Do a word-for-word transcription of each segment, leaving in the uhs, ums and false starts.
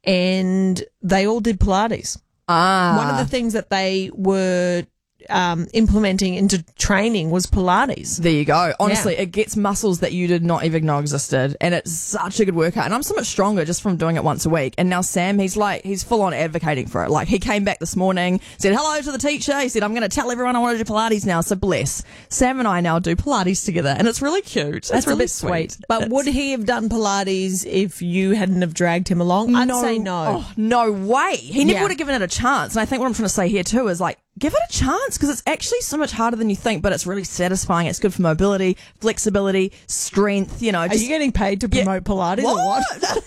and they all did Pilates. Ah. One of the things that they were um, implementing into training was Pilates. There you go. Honestly, Yeah. it gets muscles that you did not even know existed, and it's such a good workout. And I'm so much stronger just from doing it once a week. And now Sam, he's like, he's full on advocating for it. Like, he came back this morning, said hello to the teacher. He said, I'm going to tell everyone I want to do Pilates now. So bless. Sam and I now do Pilates together, and it's really cute. That's it's really a bit sweet. But It's- would he have done Pilates if you hadn't have dragged him along? I'd say no. Oh, no way. He never Yeah. would have given it a chance. And I think what I'm trying to say here too is like, give it a chance because it's actually so much harder than you think, but it's really satisfying. It's good for mobility, flexibility, strength, you know. Are Just, you getting paid to promote Pilates or what?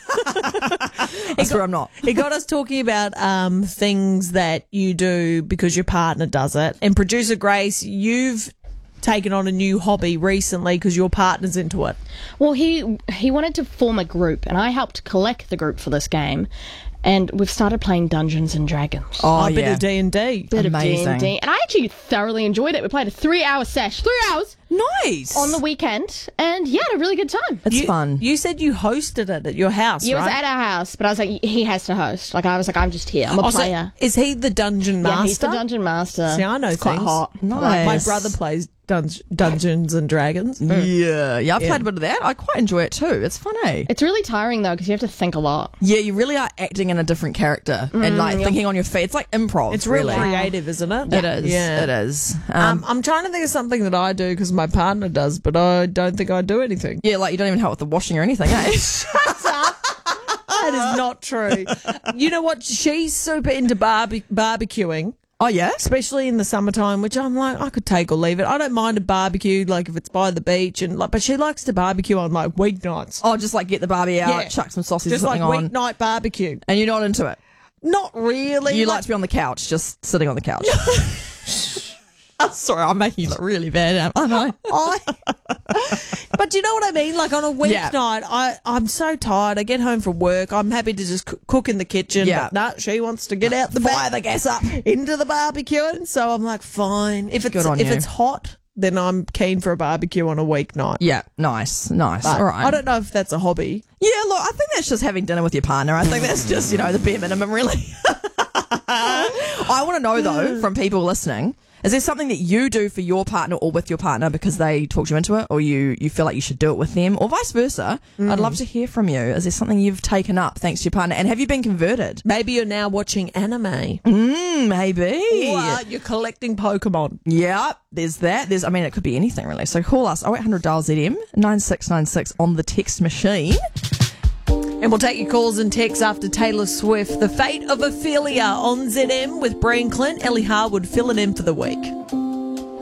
I swear I'm not. It got us talking about um, things that you do because your partner does it. And producer Grace, you've taken on a new hobby recently because your partner's into it. Well, he he wanted to form a group, and I helped collect the group for this game. And we've started playing Dungeons and Dragons. Oh, a bit yeah. of D and D. Bit amazing. of D and D. And I actually thoroughly enjoyed it. We played a three-hour sesh, three hours Nice. on the weekend, and yeah, had a really good time. It's You- fun. You said you hosted it at your house, It was right? at our house, but I was like, he has to host. Like, I was like, I'm just here. I'm a Oh, so player. is he the dungeon master? Yeah, he's the dungeon master. See, I know It's quite things. hot. Nice. My brother plays dun- Dungeons and Dragons. Yeah. Yeah, I've Yeah. played a bit of that. I quite enjoy it too. It's funny. It's really tiring though because you have to think a lot. Yeah, you really are acting in a different character and like thinking on your feet. It's like improv. It's really really. creative, isn't it? It is. Yeah. It is. Um, Um, I'm trying to think of something that I do because my partner does, but I don't think I do anything. yeah, like you don't even help with the washing or anything, eh? That is not true. You know what? She's super into barbe- barbecuing, Oh, yeah? especially in the summertime, which I'm like, I could take or leave it. I don't mind a barbecue, like if it's by the beach, and like, but she likes to barbecue on like weeknights. Oh, just like get the barbie out, Yeah. chuck some sausage or Just like something on. weeknight barbecue. And you're not into it. Not really. You like to be on the couch, just sitting on the couch. Sorry, I'm making you look really bad. I know. I, but do you know what I mean? Like on a Yeah. weeknight, I, I'm so tired. I get home from work. I'm happy to just coo- cook in the kitchen. Yeah. But no, she wants to get out the Fire back, the gas up. into the barbecue. So I'm like, fine. If it's Good on if you. it's hot, then I'm keen for a barbecue on a weeknight. Yeah, nice, nice. But All right. I don't know if that's a hobby. Yeah, look, I think that's just having dinner with your partner. I think that's just, you know, the bare minimum, really. I want to know, though, from people listening, is there something that you do for your partner or with your partner because they talked you into it or you, you feel like you should do it with them or vice versa? I'd love to hear from you. Is there something you've taken up thanks to your partner? And have you been converted? Maybe you're now watching anime. Mm, maybe. Or you're collecting Pokemon. Yeah, there's that. There's, I mean, it could be anything really. So call us oh eight hundred dial Z M nine six nine six on the text machine. And we'll take your calls and texts after Taylor Swift. The Fate of Ophelia on Z M with Brian Clint, Ellie Harwood filling in for the week.